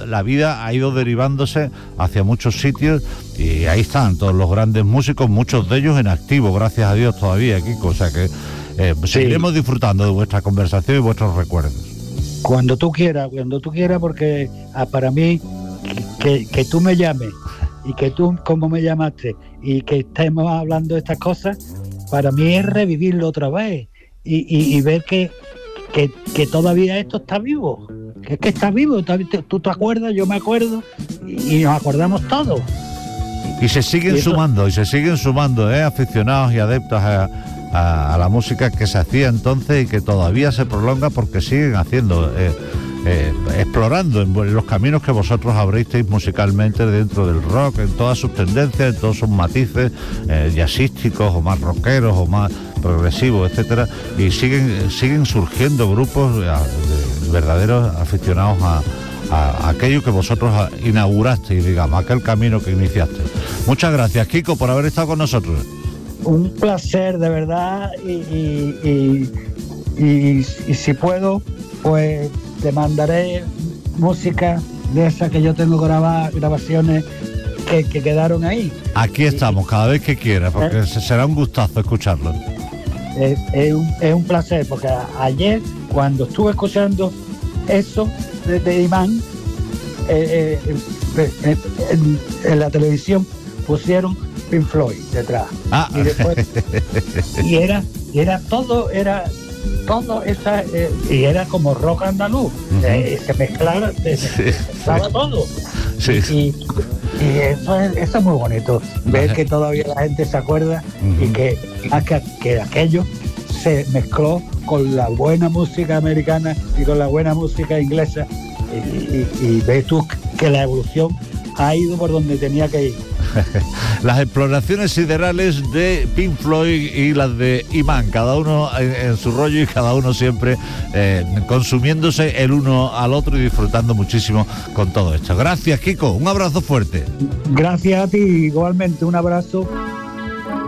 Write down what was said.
la vida ha ido derivándose hacia muchos sitios y ahí están todos los grandes músicos, muchos de ellos en activo, gracias a Dios todavía, Kiko, o sea que seguiremos disfrutando de vuestra conversación y vuestros recuerdos. Cuando tú quieras, porque para mí que tú me llames y que tú como me llamaste y que estemos hablando de estas cosas, para mí es revivirlo otra vez y ver que todavía esto está vivo, que es que está vivo, tú te acuerdas, yo me acuerdo y nos acordamos todos. Y se siguen sumando, aficionados y adeptos a la música que se hacía entonces y que todavía se prolonga porque siguen haciendo, explorando en los caminos que vosotros abristeis musicalmente dentro del rock, en todas sus tendencias, en todos sus matices jazzísticos o más rockeros o más progresivos, etcétera, y siguen surgiendo grupos verdaderos aficionados a aquello que vosotros inaugurasteis, digamos, aquel camino que iniciasteis. Muchas gracias, Kiko, por haber estado con nosotros. Un placer, de verdad, y si puedo, pues te mandaré música de esa que yo tengo grabaciones que quedaron ahí. Aquí estamos, cada vez que quieras, porque será un gustazo escucharlo. Es un placer, porque ayer, cuando estuve escuchando eso de Imán, en la televisión pusieron Pink Floyd detrás. Y después era todo esa, y era como rock andaluz. Se mezclaba todo. Sí. Y eso es muy bonito, ver que todavía la gente se acuerda y que aquello se mezcló con la buena música americana y con la buena música inglesa, y ves tú que la evolución ha ido por donde tenía que ir. Las exploraciones siderales de Pink Floyd y las de Imán, cada uno en su rollo y cada uno siempre consumiéndose el uno al otro y disfrutando muchísimo con todo esto. Gracias, Kiko, un abrazo fuerte. Gracias a ti, igualmente, un abrazo